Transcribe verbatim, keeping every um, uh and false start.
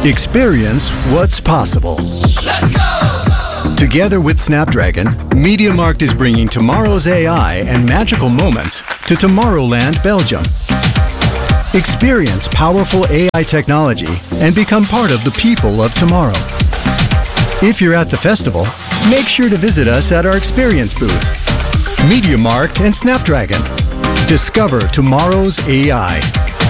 Experience what's possible. Let's go! Together with Snapdragon, MediaMarkt is bringing tomorrow's A I and magical moments to Tomorrowland, Belgium. Experience powerful A I technology and become part of the people of tomorrow. If you're at the festival, make sure to visit us at our experience booth. MediaMarkt and Snapdragon. Discover tomorrow's A I.